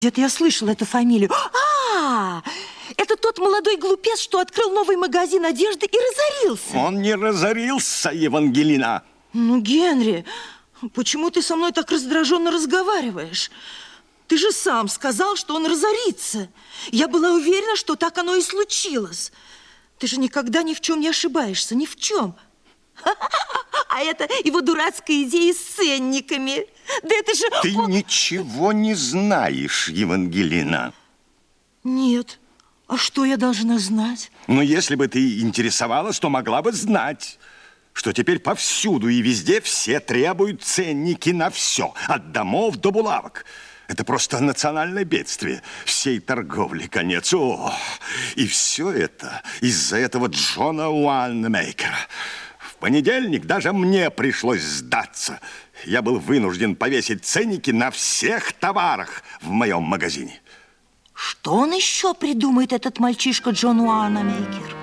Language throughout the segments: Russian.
Где-то я слышала эту фамилию. Это тот молодой глупец, что открыл новый магазин одежды и разорился. Он не разорился, Евангелина. Ну, Генри, почему ты со мной так раздраженно разговариваешь? Ты же сам сказал, что он разорится. Я была уверена, что так оно и случилось. Ты же никогда ни в чем не ошибаешься, ни в чем. А это его дурацкая идея с ценниками. Да это же... Ты ничего не знаешь, Евангелина. Нет. А что я должна знать? Ну, если бы ты интересовалась, то могла бы знать, что теперь повсюду и везде все требуют ценники на все, от домов до булавок. Это просто национальное бедствие. Всей торговли конец. И все это из-за этого Джона Уанамейкера. В понедельник даже мне пришлось сдаться. Я был вынужден повесить ценники на всех товарах в моем магазине. Что он еще придумает, этот мальчишка Джон Уанамейкер?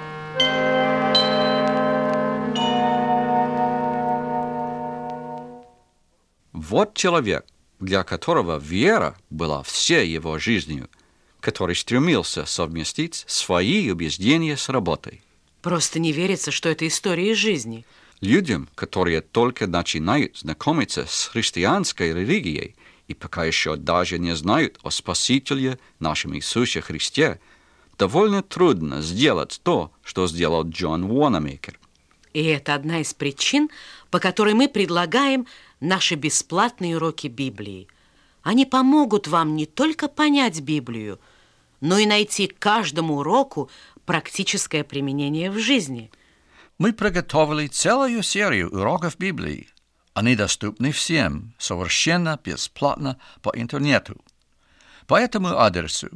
Вот человек, для которого вера была всей его жизнью, который стремился совместить свои убеждения с работой. Просто не верится, что это история из жизни. Людям, которые только начинают знакомиться с христианской религией и пока еще даже не знают о Спасителе нашем Иисусе Христе, довольно трудно сделать то, что сделал Джон Уанамейкер. И это одна из причин, по которой мы предлагаем наши бесплатные уроки Библии. Они помогут вам не только понять Библию, но и найти каждому уроку практическое применение в жизни. Мы приготовили целую серию уроков Библии. Они доступны всем совершенно бесплатно по интернету. По этому адресу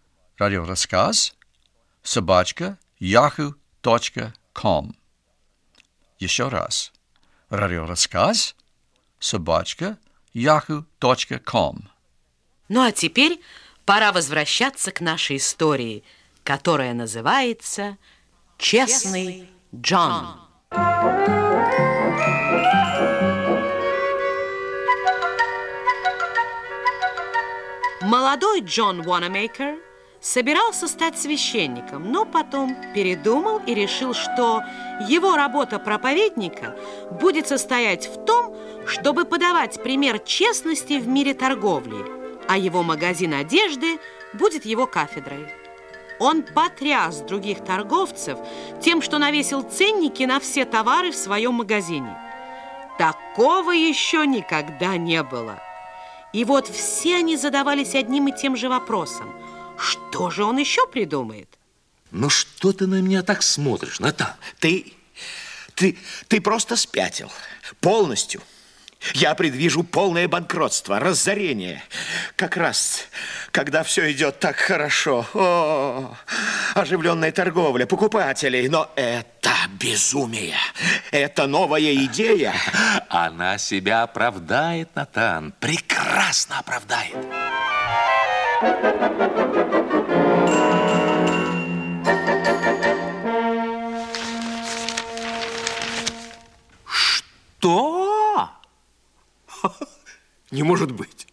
radioraskaz@yahoo.com. Еще раз. radioraskaz@yahoo.com. Ну а теперь пора возвращаться к нашей истории, которая называется «Честный Джон». Молодой Джон Уанамейкер собирался стать священником, но потом передумал и решил, что его работа проповедника будет состоять в том, чтобы подавать пример честности в мире торговли, а его магазин одежды будет его кафедрой. Он потряс других торговцев тем, что навесил ценники на все товары в своем магазине. Такого еще никогда не было. И вот все они задавались одним и тем же вопросом. Что же он еще придумает? Ну что ты на меня так смотришь, Натан? Ты просто спятил. Полностью. Я предвижу полное банкротство, разорение. Как раз, когда все идет так хорошо. Оживленная торговля, покупателей. Но это безумие. Это новая идея. Она себя оправдает, Натан. Прекрасно оправдает. Что? Не может быть.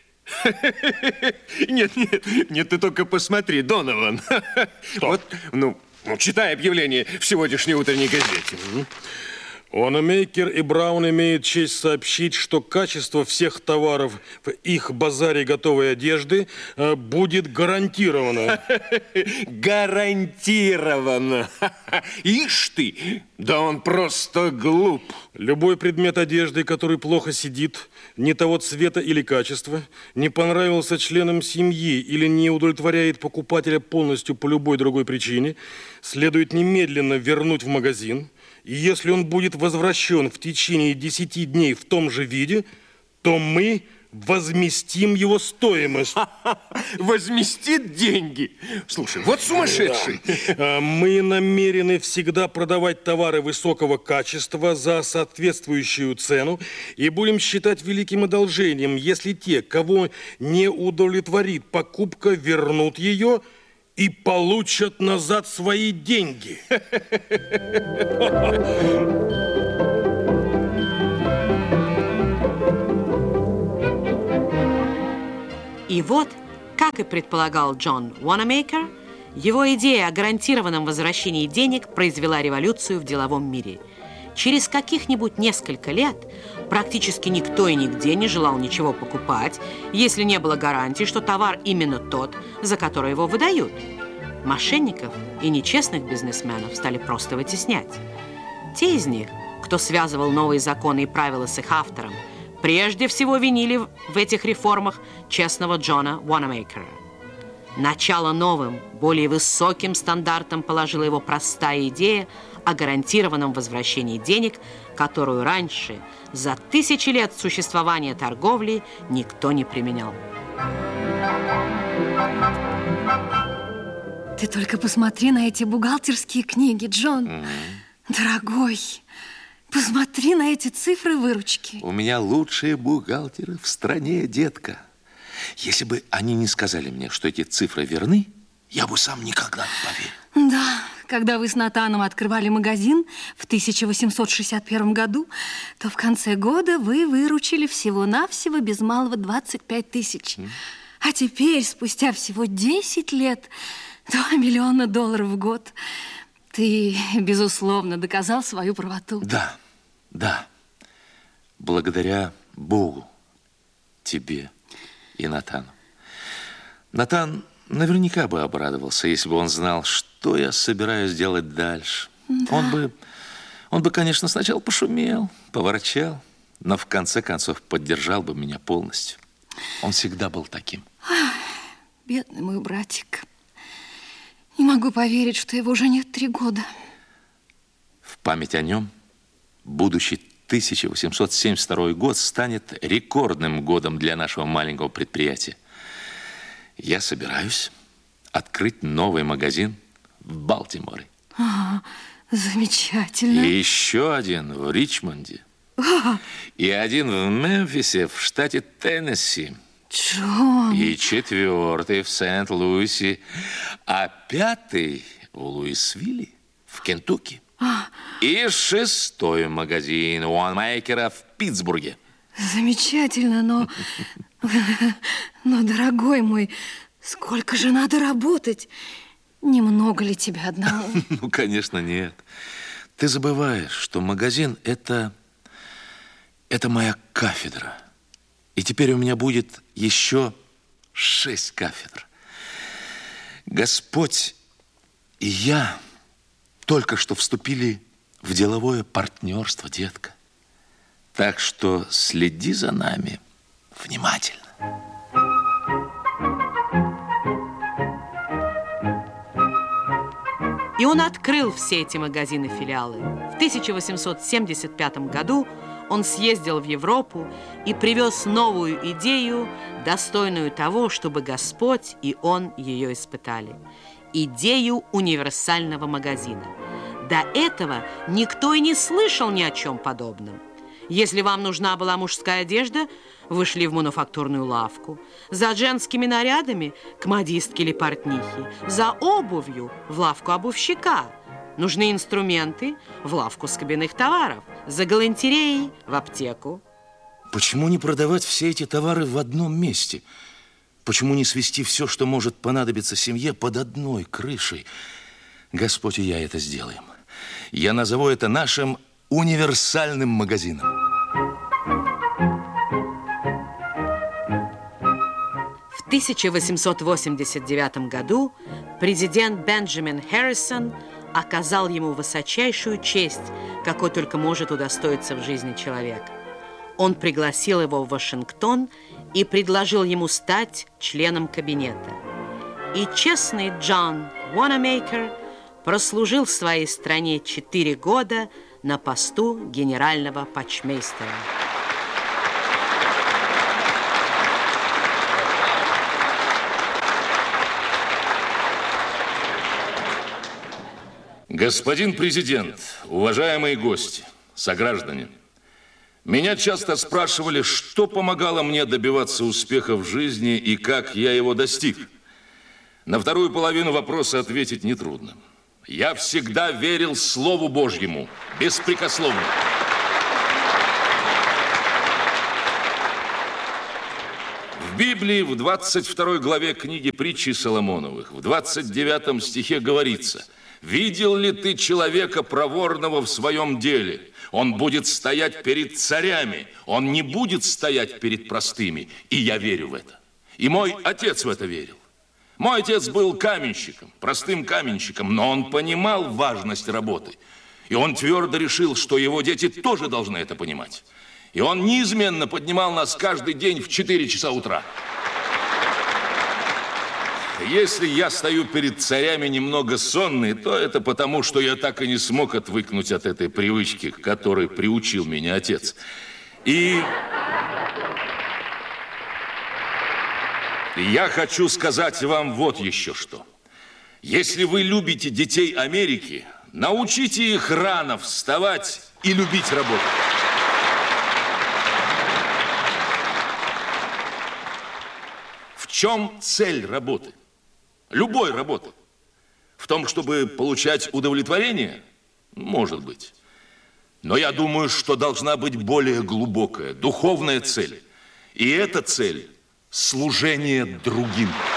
Нет, ты только посмотри, Донован. Что? Вот, читай объявление в сегодняшней утренней газете. Уанамейкер и Браун имеют честь сообщить, что качество всех товаров в их базаре готовой одежды будет гарантировано. Гарантированно. Ишь ты, да он просто глуп. Любой предмет одежды, который плохо сидит, не того цвета или качества, не понравился членам семьи или не удовлетворяет покупателя полностью по любой другой причине, следует немедленно вернуть в магазин. И если он будет возвращен в течение 10 дней в том же виде, то мы возместим его стоимость. Возместит деньги? Слушай, вот сумасшедший. Да. Мы намерены всегда продавать товары высокого качества за соответствующую цену и будем считать великим одолжением, если те, кого не удовлетворит покупка, вернут ее и получат назад свои деньги. И вот Как и предполагал Джон Уанамейкер, его идея о гарантированном возвращении денег произвела революцию в деловом мире. Через каких-нибудь несколько лет практически никто и нигде не желал ничего покупать, если не было гарантии, что товар именно тот, за который его выдают. Мошенников и нечестных бизнесменов стали просто вытеснять. Те из них, кто связывал новые законы и правила с их автором, прежде всего винили в этих реформах честного Джона Уанамейкера. Начало новым, более высоким стандартам положила его простая идея о гарантированном возвращении денег, которую раньше, за тысячи лет существования торговли, никто не применял. Ты только посмотри на эти бухгалтерские книги, Джон. Дорогой, посмотри на эти цифры выручки. У меня лучшие бухгалтеры в стране, детка. Если бы они не сказали мне, что эти цифры верны, я бы сам никогда не поверил. Да, когда вы с Натаном открывали магазин в 1861 году, то в конце года вы выручили всего-навсего без малого 25 тысяч. А теперь, спустя всего 10 лет, $2 миллиона в год. Ты, безусловно, доказал свою правоту. Да, да. Благодаря Богу, тебе и Натану. Натан наверняка бы обрадовался, если бы он знал, что я собираюсь делать дальше. Да. Он бы, конечно, сначала пошумел, поворчал, но в конце концов поддержал бы меня полностью. Он всегда был таким. Ах, бедный мой братик. Не могу поверить, что его уже нет 3 года. В память о нем будущий 1872 год станет рекордным годом для нашего маленького предприятия. Я собираюсь открыть новый магазин в Балтиморе. Замечательно. И еще один в Ричмонде. И один в Мемфисе, в штате Теннесси. Джон. И 4-й в Сент-Луисе. А 5-й в Луисвилле, в Кентукки. И 6-й магазин Уанамейкера в Питтсбурге. Замечательно, но, дорогой мой, сколько же надо работать? Немного ли тебя одного? Ну, конечно, нет. Ты забываешь, что магазин – это моя кафедра. И теперь у меня будет еще 6 кафедр. Господь и я только что вступили в деловое партнерство, детка. Так что следи за нами внимательно. И он открыл все эти магазины-филиалы. В 1875 году он съездил в Европу и привез новую идею, достойную того, чтобы Господь и он ее испытали. Идею универсального магазина. До этого никто и не слышал ни о чем подобном. Если вам нужна была мужская одежда, вы шли в мануфактурную лавку. За женскими нарядами – к модистке или портнихе. За обувью – в лавку обувщика. Нужны инструменты – в лавку скобяных товаров. За галантереей – в аптеку. Почему не продавать все эти товары в одном месте? Почему не свести все, что может понадобиться семье, под одной крышей? Господь и я это сделаем. Я назову это нашим универсальным магазином. В 1889 году президент Бенджамин Харрисон оказал ему высочайшую честь, какой только может удостоиться в жизни человек. Он пригласил его в Вашингтон и предложил ему стать членом кабинета. И честный Джон Уанамейкер прослужил в своей стране 4 года на посту генерального почмейстера. Господин президент, уважаемые гости, сограждане, меня часто спрашивали, что помогало мне добиваться успеха в жизни и как я его достиг. На вторую половину вопроса ответить нетрудно. Я всегда верил Слову Божьему, беспрекословно. В Библии в 22 главе книги Притчи Соломоновых, в 29 стихе говорится: «Видел ли ты человека проворного в своем деле? Он будет стоять перед царями, он не будет стоять перед простыми». И я верю в это. И мой отец в это верил. Мой отец был каменщиком, простым каменщиком, но он понимал важность работы. И он твердо решил, что его дети тоже должны это понимать. И он неизменно поднимал нас каждый день в 4 часа утра. Если я стою перед царями немного сонный, то это потому, что я так и не смог отвыкнуть от этой привычки, к которой приучил меня отец. И я хочу сказать вам вот еще что. Если вы любите детей Америки, научите их рано вставать и любить работу. В чем цель работы? Любой работы. В том, чтобы получать удовлетворение? Может быть. Но я думаю, что должна быть более глубокая, духовная цель. И эта цель – служение другим.